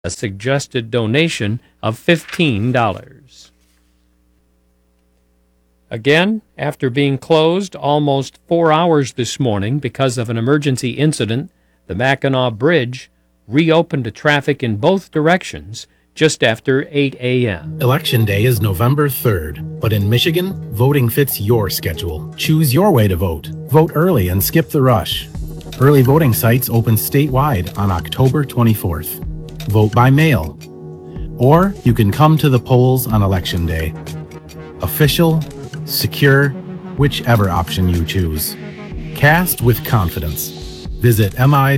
a suggested donation of $15. Again, after being closed almost 4 hours this morning because of an emergency incident, the Mackinac Bridge reopened to traffic in both directions just after 8 a.m. Election Day is November 3rd, but in Michigan, voting fits your schedule. Choose your way to vote. Vote early and skip the rush. Early voting sites open statewide on October 24th. Vote by mail. Or you can come to the polls on Election Day. Official, secure, whichever option you choose. Cast with confidence. Visit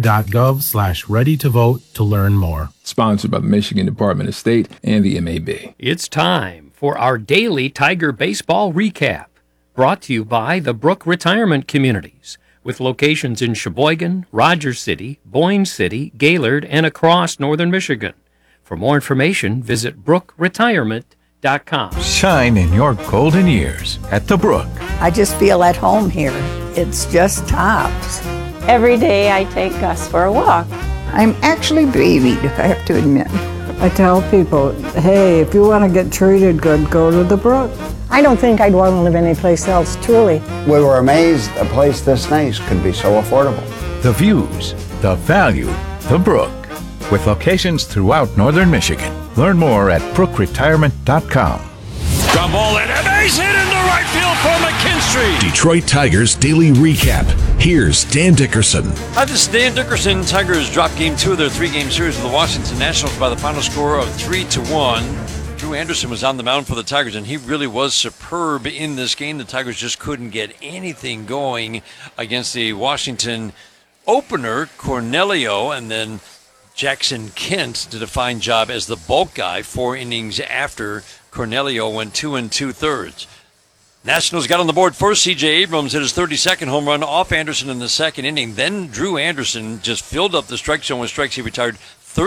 mi.gov/ready-to-vote to learn more. Sponsored by the Michigan Department of State and the MAB. It's time for our daily Tiger baseball recap, brought to you by the Brook Retirement Communities, with locations in Sheboygan, Rogers City, Boyne City, Gaylord, and across northern Michigan. For more information, visit brookretirement.com. Shine in your golden years at the Brook. I just feel at home here. It's just tops. Every day I take Gus for a walk. I'm actually babied, I have to admit. I tell people, hey, if you want to get treated good, go to the Brook. I don't think I'd want to live anyplace else, truly. We were amazed a place this nice could be so affordable. The views, the value, the Brook. With locations throughout northern Michigan. Learn more at brookretirement.com. Ground ball and a base hit into right field for McKinstry. Detroit Tigers Daily Recap. Here's Dan Dickerson. Hi, this is Dan Dickerson. Tigers dropped Game 2 of their 3-game series with the Washington Nationals by the final score of 3-1. Drew Anderson was on the mound for the Tigers, and he really was superb in this game. The Tigers just couldn't get anything going against the Washington opener, Cornelio, and then Jackson Kent did a fine job as the bulk guy 4 innings after Cornelio went 2 2/3. Nationals got on the board first. C.J. Abrams hit his 32nd home run off Anderson in the second inning. Then Drew Anderson just filled up the strike zone with strikes. He retired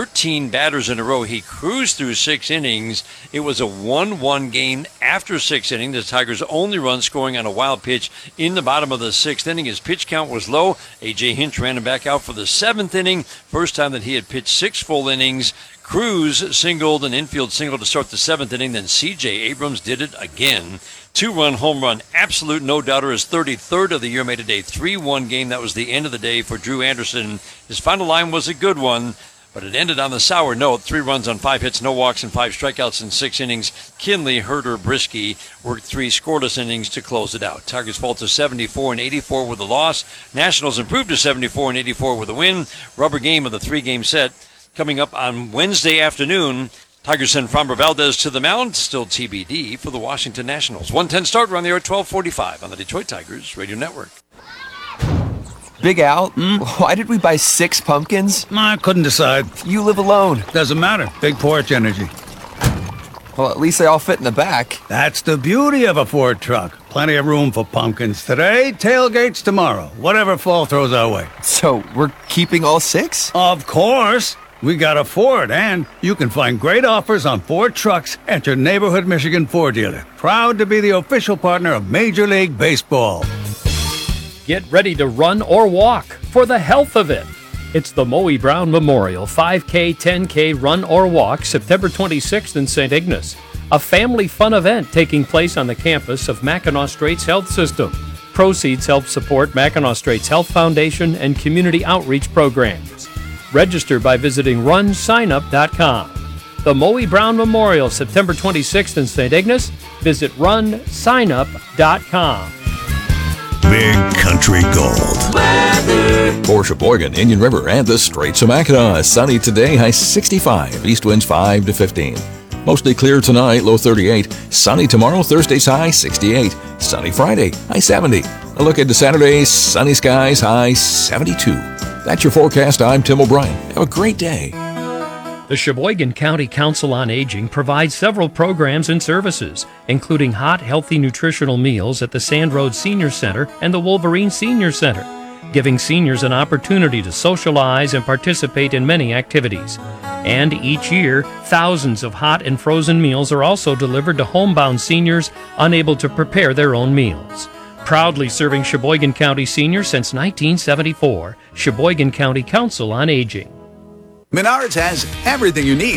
13 batters in a row. He cruised through 6 innings. It was a 1-1 game after 6 innings. The Tigers' only run scoring on a wild pitch in the bottom of the 6th inning. His pitch count was low. A.J. Hinch ran him back out for the 7th inning. First time that he had pitched 6 full innings. Cruz singled an infield single to start the 7th inning. Then C.J. Abrams did it again. 2-run home run, absolute no-doubter. His 33rd of the year, made it a 3-1 game. That was the end of the day for Drew Anderson. His final line was a good one, but it ended on the sour note. 3 runs on 5 hits, no walks, and 5 strikeouts in 6 innings. Kinley, Herter, Brisky worked 3 scoreless innings to close it out. Tigers fall to 74-84 with a loss. Nationals improved to 74-84 with a win. Rubber game of the 3-game set coming up on Wednesday afternoon. Tigers send Framber Valdez to the mound. Still TBD for the Washington Nationals. 1:10 start, around the air at 12:45 on the Detroit Tigers Radio Network. Big Al, why did we buy 6 pumpkins? I couldn't decide. You live alone. Doesn't matter. Big porch energy. Well, at least they all fit in the back. That's the beauty of a Ford truck. Plenty of room for pumpkins today, tailgates tomorrow, whatever fall throws our way. So we're keeping all 6? Of course. We got a Ford, and you can find great offers on Ford trucks at your neighborhood Michigan Ford dealer. Proud to be the official partner of Major League Baseball. Get ready to run or walk for the health of it. It's the Moe Brown Memorial 5K, 10K Run or Walk, September 26th in St. Ignace. A family fun event taking place on the campus of Mackinac Straits Health System. Proceeds help support Mackinac Straits Health Foundation and community outreach programs. Register by visiting runsignup.com. The Moe Brown Memorial, September 26th in St. Ignace. Visit runsignup.com. Big Country Gold. Weather. For Sheboygan, Indian River, and the Straits of Mackinac. Sunny today, high 65. East winds 5 to 15. Mostly clear tonight, low 38. Sunny tomorrow, Thursday's high 68. Sunny Friday, high 70. A look into Saturday, sunny skies, high 72. That's your forecast. I'm Tim O'Brien. Have a great day. The Sheboygan County Council on Aging provides several programs and services, including hot, healthy nutritional meals at the Sand Road Senior Center and the Wolverine Senior Center, giving seniors an opportunity to socialize and participate in many activities. And each year, thousands of hot and frozen meals are also delivered to homebound seniors unable to prepare their own meals. Proudly serving Sheboygan County seniors since 1974, Sheboygan County Council on Aging. Menards has everything you need